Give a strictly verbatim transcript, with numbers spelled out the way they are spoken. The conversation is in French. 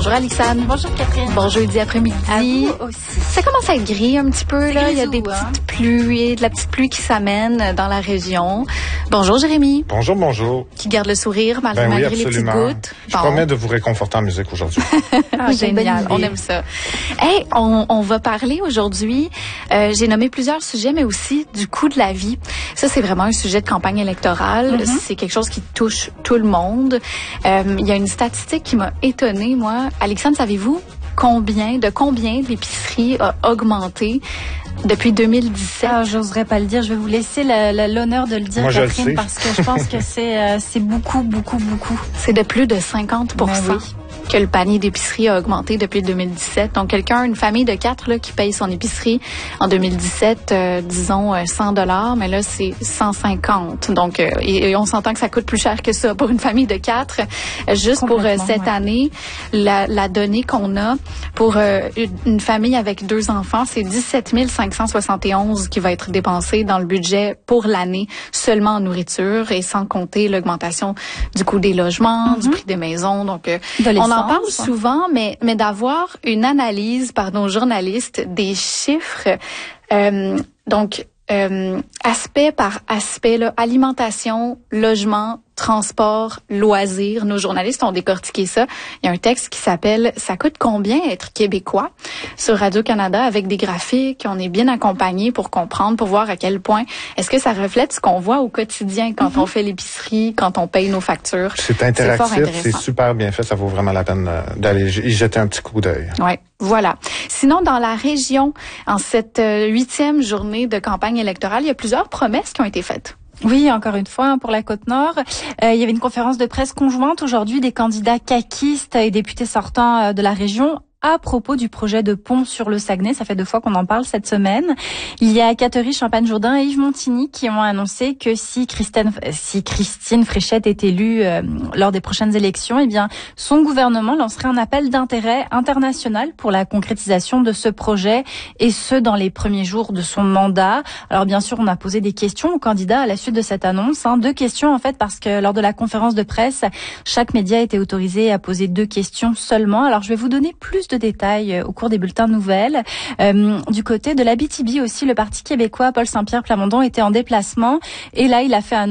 Bonjour Alexandre. Bonjour Catherine. Bon jeudi après-midi. À vous aussi. Ça commence à être gris un petit peu, là. Il y a des hein? petites pluies, de la petite pluie qui s'amène dans la région. Bonjour Jérémy. Bonjour, bonjour. Qui garde le sourire mal, ben malgré oui, les petites gouttes. Je bon. promets de vous réconforter en musique aujourd'hui. Ah, génial, on aime ça. Hey, on, on va parler aujourd'hui, euh, j'ai nommé plusieurs sujets, mais aussi du coût de la vie. Ça, c'est vraiment un sujet de campagne électorale. Mm-hmm. C'est quelque chose qui touche tout le monde. Euh, il y a une statistique qui m'a étonnée, moi. Alexandre, savez-vous combien, de combien l'épicerie a augmenté depuis deux mille dix-sept? Ah, j'oserais pas le dire. Je vais vous laisser la, la, l'honneur de le dire, moi, Catherine, parce que je pense que c'est, euh, c'est beaucoup, beaucoup, beaucoup. C'est de plus de cinquante pour cent. Ben oui. Que le panier d'épicerie a augmenté depuis deux mille dix-sept. Donc, quelqu'un, une famille de quatre là, qui paye son épicerie en deux mille dix-sept, euh, disons euh, cent dollars, mais là, c'est cent cinquante. Donc, euh, et, et on s'entend que ça coûte plus cher que ça pour une famille de quatre. Euh, juste pour euh, cette ouais. année, la, la donnée qu'on a pour euh, une famille avec deux enfants, c'est dix-sept mille cinq cent soixante et onze qui va être dépensé dans le budget pour l'année seulement en nourriture et sans compter l'augmentation du coût des logements, mm-hmm. du prix des maisons. Donc, euh, de on en parle souvent, mais, mais d'avoir une analyse par nos journalistes des chiffres, euh, donc euh, aspect par aspect, là, alimentation, logement, transport, loisirs. Nos journalistes ont décortiqué ça. Il y a un texte qui s'appelle « Ça coûte combien être québécois ?» sur Radio-Canada avec des graphiques. On est bien accompagnés pour comprendre, pour voir à quel point est-ce que ça reflète ce qu'on voit au quotidien quand mm-hmm. on fait l'épicerie, quand on paye nos factures. C'est interactif, c'est, c'est super bien fait. Ça vaut vraiment la peine d'aller y jeter un petit coup d'œil. Oui, voilà. Sinon, dans la région, en cette huitième journée de campagne électorale, il y a plusieurs promesses qui ont été faites. Oui, encore une fois, pour la Côte-Nord. Euh, il y avait une conférence de presse conjointe aujourd'hui des candidats caquistes et députés sortants de la région à propos du projet de pont sur le Saguenay. Ça fait deux fois qu'on en parle cette semaine. Il y a Catherine Champagne-Jourdain et Yves Montigny qui ont annoncé que si Christine, si Christine Fréchette est élue euh, lors des prochaines élections, eh bien, son gouvernement lancerait un appel d'intérêt international pour la concrétisation de ce projet, et ce, dans les premiers jours de son mandat. Alors, bien sûr, on a posé des questions aux candidats à la suite de cette annonce. Hein. Deux questions, en fait, parce que lors de la conférence de presse, chaque média était autorisé à poser deux questions seulement. Alors, je vais vous donner plus de détails au cours des bulletins de nouvelles. Euh, du côté de l'Abitibi aussi, le Parti québécois, Paul Saint-Pierre Plamondon était en déplacement, et là, il a fait un